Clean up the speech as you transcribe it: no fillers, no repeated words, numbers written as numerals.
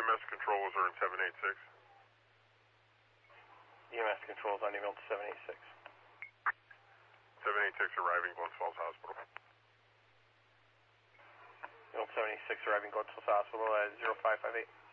EMS controls are in 786. EMS controls on email to 786. 786 arriving Glens Falls Hospital. Email 786 arriving Glens Falls Hospital at 0558.